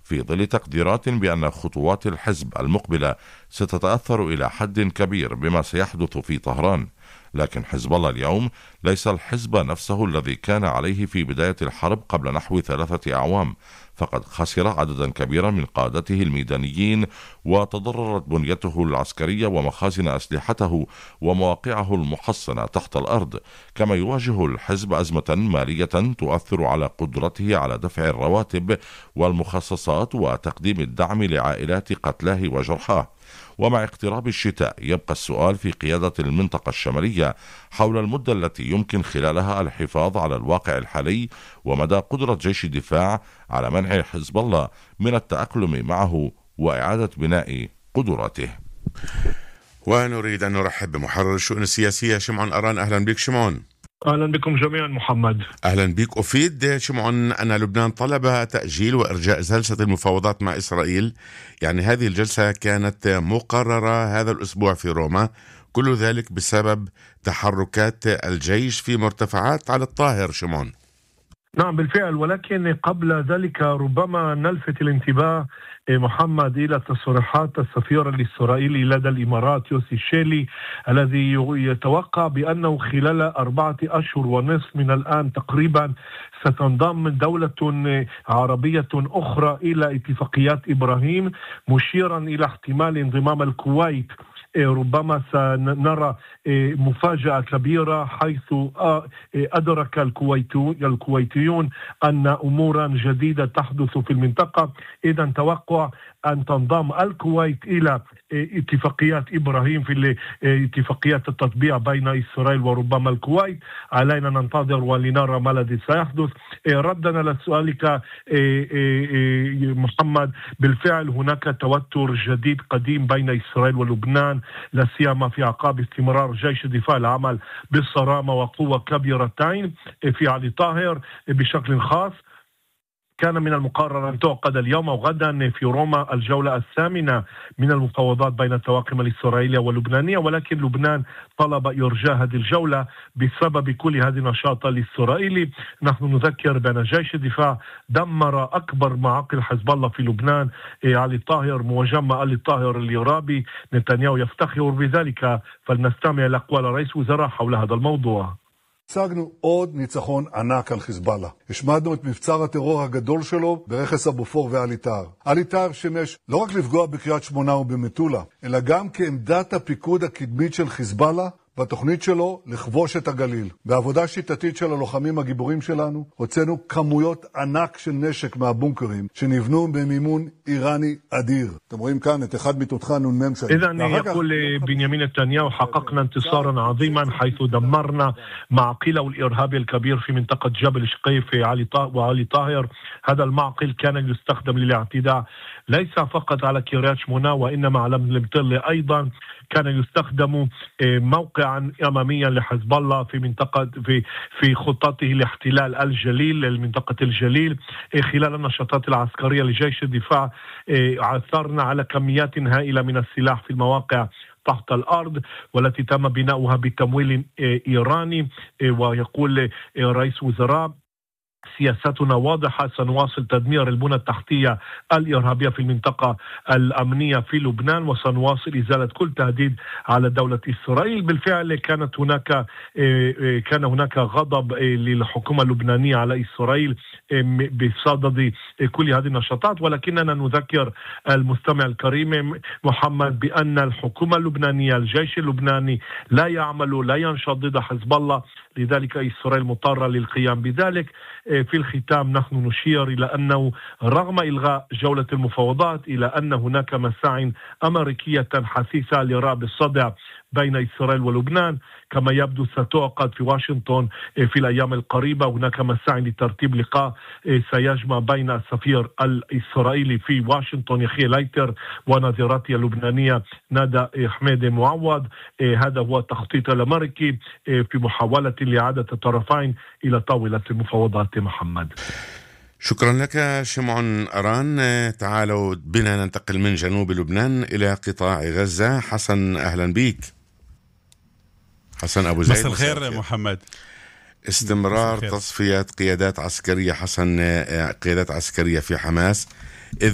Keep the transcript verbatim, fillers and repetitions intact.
في ظل تقديرات بأن خطوات الحزب المقبلة ستتأثر إلى حد كبير بما سيحدث في طهران. لكن حزب الله اليوم ليس الحزب نفسه الذي كان عليه في بداية الحرب قبل نحو ثلاثة أعوام، فقد خسر عددا كبيرا من قادته الميدانيين، وتضررت بنيته العسكرية ومخازن أسلحته ومواقعه المحصنة تحت الأرض، كما يواجه الحزب أزمة مالية تؤثر على قدرته على دفع الرواتب والمخصصات وتقديم الدعم لعائلات قتلاه وجرحاه. ومع اقتراب الشتاء يبقى السؤال في قيادة المنطقة الشمالية حول المدة التي يمكن خلالها الحفاظ على الواقع الحالي ومدى قدرة جيش الدفاع على منع حزب الله من التأقلم معه وإعادة بناء قدراته. ونريد أن نرحب بمحرر الشؤون السياسية شمعون أران. أهلا بك شمعون. أهلا بكم جميعا محمد. أهلا بك. أفيد شمعون أن لبنان طلب تأجيل وإرجاء جلسة المفاوضات مع إسرائيل، يعني هذه الجلسة كانت مقررة هذا الأسبوع في روما، كل ذلك بسبب تحركات الجيش في مرتفعات على الطاهر. شمعون. نعم بالفعل، ولكن قبل ذلك ربما نلفت الانتباه محمد إلى تصريحات السفير الإسرائيلي لدى الإمارات يوسي شيلي، الذي يتوقع بأنه خلال أربعة أشهر ونصف من الآن تقريبا ستنضم دولة عربية أخرى إلى اتفاقيات إبراهيم، مشيرا إلى احتمال انضمام الكويت. ربما سنرى مفاجأة كبيرة حيث أدرك الكويتيون أن أمورا جديدة تحدث في المنطقة. إذن توقع أن تنضم الكويت إلى اتفاقيات إبراهيم في اتفاقيات التطبيع بين إسرائيل وربما الكويت. علينا ننتظر ولنرى ما الذي سيحدث. ردنا لسؤالك محمد، بالفعل هناك توتر جديد قديم بين إسرائيل ولبنان، لا سيما في عقاب استمرار جيش الدفاع العمل بالصرامة وقوة كبيرتين في علي طاهر بشكل خاص. كان من المقرر أن تعقد اليوم وغدا في روما الجولة الثامنة من المفاوضات بين الطواقم الإسرائيلية واللبنانية، ولكن لبنان طلب إرجاء هذه الجولة بسبب كل هذه النشاط الإسرائيلي. نحن نذكر بأن جيش الدفاع دمر أكبر معاقل حزب الله في لبنان، علي طاهر، مجمع علي طاهر الإرهابي. نتنياهو يفتخر بذلك، فلنستمع لأقوال رئيس وزراء حول هذا الموضوع. השגנו עוד ניצחון ענק על חיזבאללה. השמדנו את מבצר הטרור הגדול שלו ברכס הבופור ועלי טהר. עלי טהר שימש לא רק לפגוע בקריית שמונה ובמטולה, אלא גם כעמדת הפיקוד הקדמית של חיזבאללה בתוכנית שלו לכבוש את הגליל. בעבודה שיטתית של הלוחמים הגיבורים שלנו, הוצאנו כמויות ענק של נשק מהבונקרים שנבנו במימון איראני אדיר. אתם רואים כאן את אחד מתותחי הנ"מ שלי. إذن يقول بنيامين نتنياهو حققنا انتصارا عظيما حيث دمرنا معقله الإرهابي الكبير في منطقة جبل شقيف في علي وعلي طاهر. هذا المعقل كان يستخدم للاعتداء ليس فقط على كريات شمونة وإنما على المبتل أيضا. كان يستخدم موقعا أماميا لحزب الله في منطقة في في خطته لاحتلال الجليل، المنطقة الجليل. خلال النشاطات العسكرية لجيش الدفاع عثرنا على كميات هائلة من السلاح في المواقع تحت الأرض والتي تم بناؤها بتمويل إيراني. ويقول رئيس وزراء سياستنا واضحة، سنواصل تدمير البنى التحتية الإرهابية في المنطقة الأمنية في لبنان، وسنواصل إزالة كل تهديد على دولة إسرائيل. بالفعل كانت هناك كان هناك غضب للحكومة اللبنانية على إسرائيل بصدد كل هذه النشاطات، ولكننا نذكر المستمع الكريم محمد بأن الحكومة اللبنانية، الجيش اللبناني لا يعمل لا ينشط ضد حزب الله، لذلك إسرائيل مضطرة للقيام بذلك. في الختام نحن نشير إلى أنه رغم إلغاء جولة المفاوضات إلى أن هناك مساعي أمريكية حثيثة لرأب الصدع بين إسرائيل ولبنان، كما يبدو ستعقد في واشنطن في الأيام القريبة. هناك مساعي لترتيب لقاء سيجمع بين السفير الإسرائيلي في واشنطن يخي لايتر ونظيرته اللبنانية نادى حميد معوض. هذا هو التخطيط الأمريكي في محاولة لإعادة الطرفين إلى طاولة المفاوضات. محمد، شكرا لك شمعون أران. تعالوا بنا ننتقل من جنوب لبنان إلى قطاع غزة. حسن أهلا بيك. حسن أبو زيد. مساء الخير محمد. استمرار تصفية قيادات عسكرية حسن قيادات عسكرية في حماس